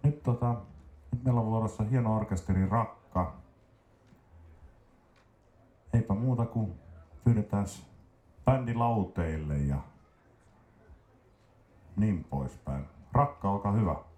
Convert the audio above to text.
Nyt meillä on vuorossa hieno orkesteri Rakka. Eipä muuta kuin pyydetään bändi lauteille ja niin poispäin. Rakka, olkaa hyvä.